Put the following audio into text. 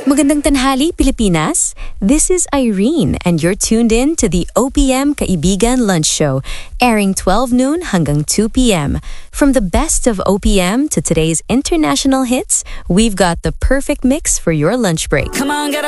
Magandang tanghali, Pilipinas. This is Irene, and you're tuned in to the OPM Kaibigan Lunch Show, airing 12 noon hanggang 2 p.m. From the best of OPM to today's international hits, we've got the perfect mix for your lunch break. Come on, get